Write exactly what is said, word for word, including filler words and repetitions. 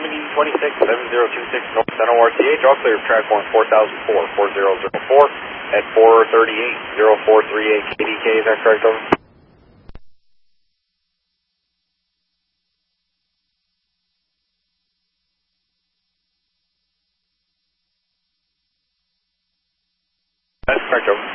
seventy twenty-six seven zero two six North Center R T H, all clear of track one four thousand four, four zero zero four at four thirty-eight oh four three eight K D K, is that correct, over? That's correct, over.